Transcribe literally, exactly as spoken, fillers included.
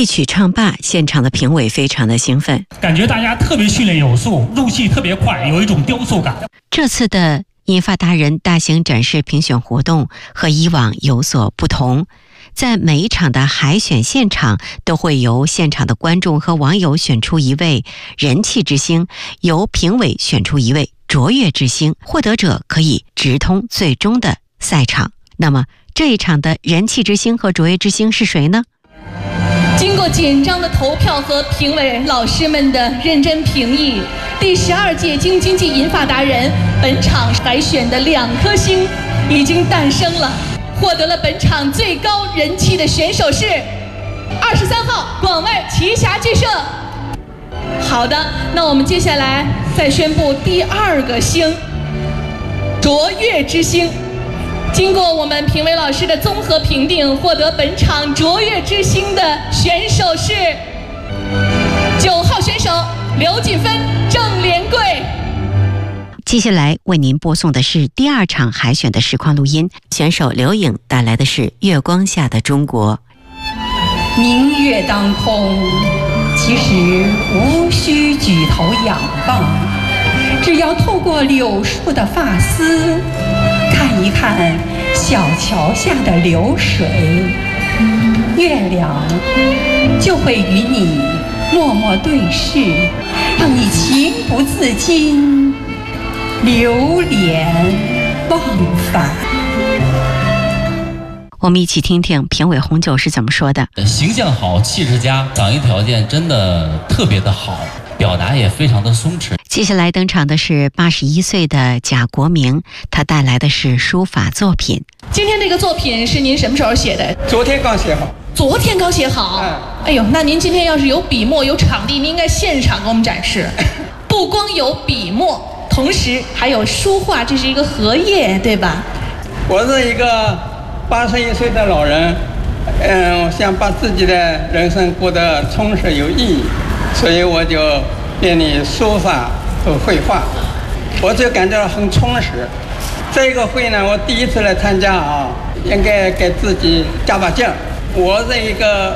一曲唱罢，现场的评委非常的兴奋， 感觉大家特别训练有素，入戏特别快，有一种雕塑感。 这次的银发达人大型展示评选活动和以往有所不同，在每一场的海选现场都会由现场的观众和网友选出一位人气之星，由评委选出一位卓越之星，获得者可以直通最终的赛场。那么这一场的人气之星和卓越之星是谁呢？ 经过紧张的投票和评委老师们的认真评议，第十二届京津冀银发达人本场海选的两颗星已经诞生了。获得了本场最高人气的选手是二十三号广外奇侠剧社。好的，那我们接下来再宣布第二个星，卓越之星。经过我们评委老师的综合评定，获得本场卓越之星的选手是九号选手刘锦芬、郑连贵。 接下来为您播送的是第二场海选的实况录音，选手刘颖带来的是《月光下的中国》。 明月当空，其实无需举头仰望，只要透过柳树的发丝，看一看小桥下的流水，月亮就会与你默默对视，让你情不自禁流连忘返。 我们一起听听评委红酒是怎么说的。 形象好，气质佳，嗓音条件真的特别的好，表达也非常的松弛。 接下来登场的是八十一岁的贾国明，他带来的是书法作品。 今天这个作品是您什么时候写的？ 昨天刚写好。 昨天刚写好。嗯、哎呦，那您今天要是有笔墨有场地，您应该现场给我们展示。不光有笔墨，同时还有书画，这是一个荷叶，对吧？ 我是一个八十一岁的老人，嗯，我想把自己的人生过得充实有意义，所以我就练练书法和绘画，我就感觉很充实。这个会呢，我第一次来参加啊，应该给自己加把劲儿。我是一个